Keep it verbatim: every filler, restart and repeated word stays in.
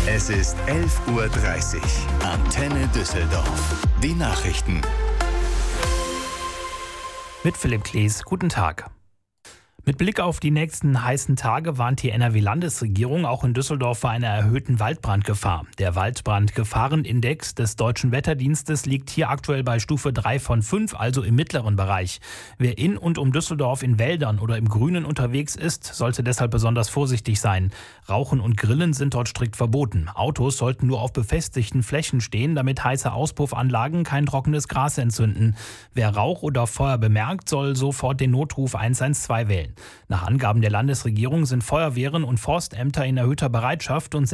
Es ist elf Uhr dreißig. Antenne Düsseldorf. Die Nachrichten. Mit Philipp Klees, guten Tag. Mit Blick auf die nächsten heißen Tage warnt die N R W-Landesregierung auch in Düsseldorf vor einer erhöhten Waldbrandgefahr. Der Waldbrandgefahrenindex des Deutschen Wetterdienstes liegt hier aktuell bei Stufe drei von fünf, also im mittleren Bereich. Wer in und um Düsseldorf in Wäldern oder im Grünen unterwegs ist, sollte deshalb besonders vorsichtig sein. Rauchen und Grillen sind dort strikt verboten. Autos sollten nur auf befestigten Flächen stehen, damit heiße Auspuffanlagen kein trockenes Gras entzünden. Wer Rauch oder Feuer bemerkt, soll sofort den Notruf eins eins zwei wählen. Nach Angaben der Landesregierung sind Feuerwehren und Forstämter in erhöhter Bereitschaft und